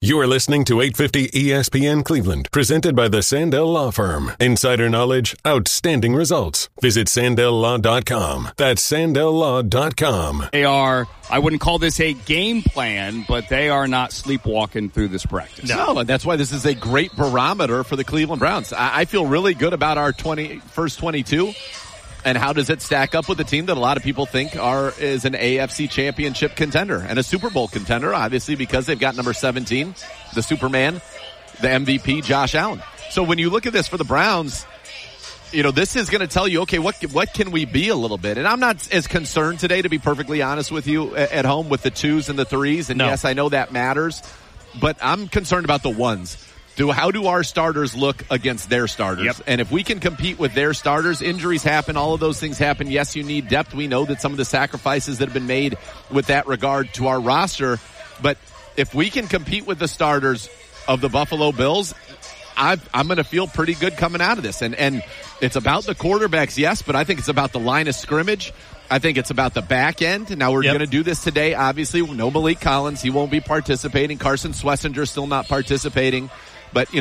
You are listening to 850 ESPN Cleveland, presented by the Sandell Law Firm. Insider knowledge, outstanding results. Visit SandellLaw.com. That's SandellLaw.com. They are, I wouldn't call this a game plan, but they are not sleepwalking through this practice. No, and that's why this is a great barometer for the Cleveland Browns. I feel really good about our first 22. And how does it stack up with a team that a lot of people think is an AFC championship contender and a Super Bowl contender, obviously, because they've got number 17, the Superman, the MVP, Josh Allen. So when you look at this for the Browns, this is going to tell you, okay, what can we be a little bit? And I'm not as concerned today, to be perfectly honest with you, at home with the 2s and the 3s. And yes, I know that matters, but I'm concerned about the 1s. How do our starters look against their starters? Yep. And if we can compete with their starters, injuries happen, all of those things happen. Yes, you need depth. We know that some of the sacrifices that have been made with that regard to our roster. But if we can compete with the starters of the Buffalo Bills, I'm going to feel pretty good coming out of this. And it's about the quarterbacks, yes, but I think it's about the line of scrimmage. I think it's about the back end. Now, we're going to do this today. Obviously, no Malik Collins. He won't be participating. Carson Schlesinger still not participating. But,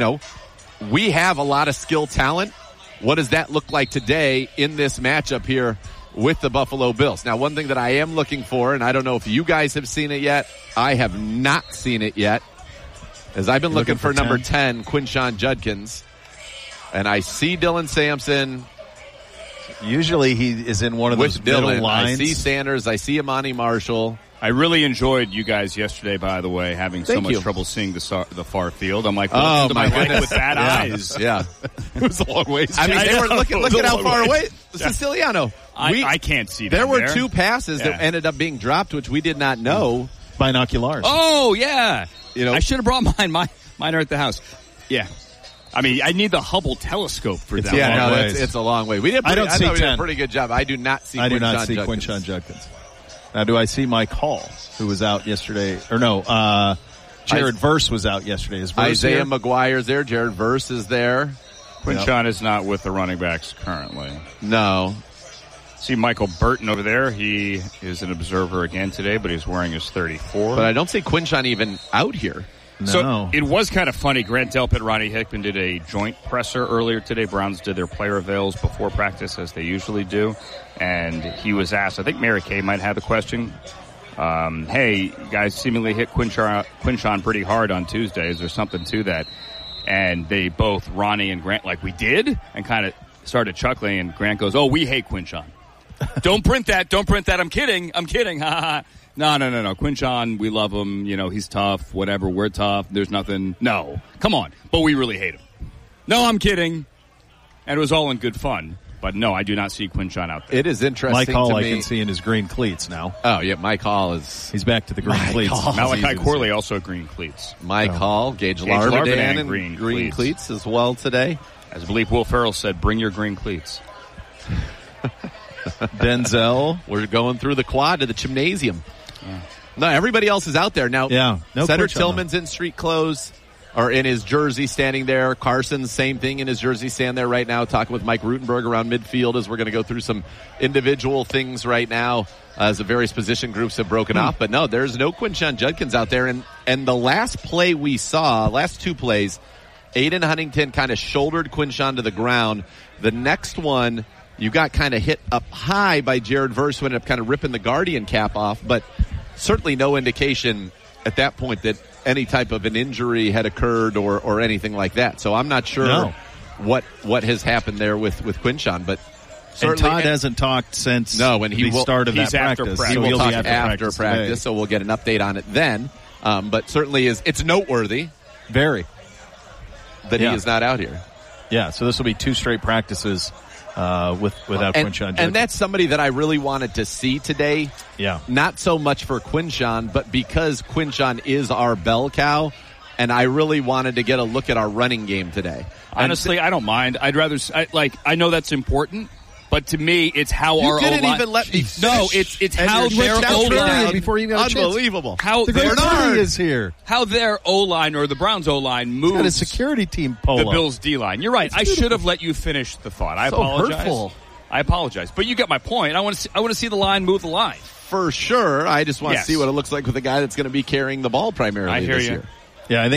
we have a lot of skill talent. What does that look like today in this matchup here with the Buffalo Bills? Now, one thing that I am looking for, and I don't know if you guys have seen it yet. I have not seen it yet. As I've been looking for number 10, Quinshon Judkins. And I see Dylan Sampson. Usually he is in one of those middle lines. I see Sanders. I see Amani Marshall. I really enjoyed you guys yesterday, by the way, having so much trouble seeing the far field. I'm like, oh, my goodness. With bad eyes. Yeah. It was a long ways. I mean, they were look at how far away. Siciliano. I can't see that. There were 2 passes that ended up being dropped, which we did not know. Binoculars. Oh, yeah. I should have brought mine. Mine are at the house. Yeah. I mean, I need the Hubble telescope for that. Yeah, no, it's a long way. We did. I thought we did a pretty good job. I do not see. I do not see Quinshon Judkins. Now, do I see Mike Hall, who was out yesterday? Or no, Jared Verse was out yesterday. Is Verse Isaiah here? McGuire's there. Jared Verse is there. Quinshon is not with the running backs currently. No. See Michael Burton over there. He is an observer again today, but he's wearing his 34. But I don't see Quinshon even out here. No. So it was kind of funny. Grant Delpit, Ronnie Hickman did a joint presser earlier today. Browns did their player avails before practice, as they usually do. And he was asked, I think Mary Kay might have the question, hey, you guys seemingly hit Quinshon pretty hard on Tuesday. Is there something to that? And they both, Ronnie and Grant, like, we did? And kind of started chuckling. And Grant goes, oh, we hate Quinshon. Don't print that. I'm kidding. No. Quinshon, we love him. He's tough, whatever. We're tough. There's nothing. No. Come on. But we really hate him. No, I'm kidding. And it was all in good fun. But no, I do not see Quinshon out there. It is interesting Mike Hall, to I me. can see in his green cleats now. Oh, yeah, Mike Hall is... He's back to the green cleats. Malachi Corley also green cleats. Mike Hall, Gage Larvadan in green cleats as well today. As I believe Will Ferrell said, bring your green cleats. Denzel. We're going through the quad to the gymnasium. Yeah. No, everybody else is out there now. Yeah, no Cedric Tillman's in street clothes or in his jersey standing there. Carson's same thing in his jersey standing there right now, talking with Mike Rutenberg around midfield as we're going to go through some individual things right now as the various position groups have broken off. But no, there's no Quinshon Judkins out there. And the last play we saw, last 2 plays, Aiden Huntington kind of shouldered Quinshon to the ground. The next one, you got kind of hit up high by Jared Verse, who ended up kind of ripping the Guardian cap off, but certainly no indication at that point that any type of an injury had occurred or anything like that. So I'm not sure what has happened there with Quinshon, but certainly. And Todd hasn't talked since the start of that practice. He will talk after practice, so we'll get an update on it then. But certainly it's noteworthy. Very. That he is not out here. Yeah, so this will be 2 straight practices without Quinshon Judkins. And that's somebody that I really wanted to see today. Yeah. Not so much for Quinshon, but because Quinshon is our bell cow, and I really wanted to get a look at our running game today. Honestly, I don't mind. I'd rather, I know that's important, but to me, it's how our O-line... You didn't even let me finish. No, it's how their O-line... Before you got unbelievable. How the Bernard is here. How their O-line or the Browns O-line moves... Got a security team polo. The Bills D-line. You're right. I should have let you finish the thought. I apologize. Hurtful. I apologize. But you get my point. I want to see the line move the line. For sure. I just want to see what it looks like with a guy that's going to be carrying the ball primarily this year. Yeah, I think